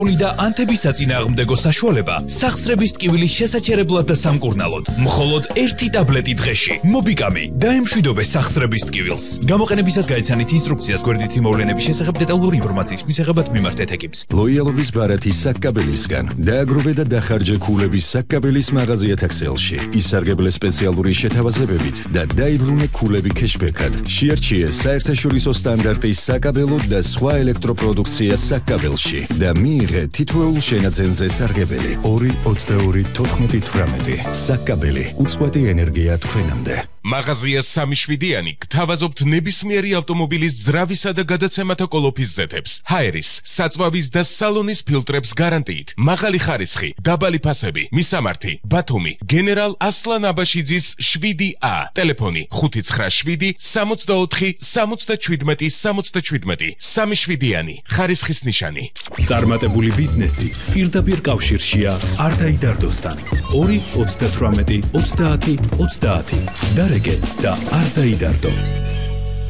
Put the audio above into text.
და ანთების საწინააღმდეგო საშუალება სახსრების ტკივილის შესაჩერებლად და სამკურნალოდ. მხოლოდ 1 ტაბლეტი დღეში. მობიკამი დაემშვიდობე სახსრების ტკივილს. გამოყენებისას გაიცანით ინსტრუქციას გვერდითი მოვლენების შესახებ დეტალური ინფორმაციის მისაღებად მიმართეთ ეკიპს. ლოიალობის ბარათი საკაბელისგან. დააგროვე და დახარჯე ქულების საკაბელის მაღაზია Taxel-ში. ისარგებლე სპეციალური შეთავაზებებით და დაიბრუნე ქულები кэშბექად. შეარჩიე საერთაშორისო სტანდარტის საკაბელო და სხვა ელექტროპროდუქცია საკაბელში და მიიღე თითოეულ შენაძენზე სარგებელი 2-22-14-18 საკაბელი უწყვეტი ენერგია თქვენამდე. მაღაზია 3-7-იანი გთავაზობთ ნებისმიერი ავტომობილის ძრავისა და გადაცემათა კოლოფის ზეთებს, ჰაერის, საწვავის და სალონის ფილტრებს გარანტიით, მაღალი ხარისხი, დაბალი ფასები, მისამართი, ბათუმი, გენერალ ასლან აბაშიძის 7A, ტელეფონი 597 64 77 77, 3-7-იანი, ხარისხის ნიშანი. წარმატებული ბიზნესი პირდაპირ კავშირშია არდაიდარდოსთან. 2-28-30-30 დარეგე და არ დაიდარდო.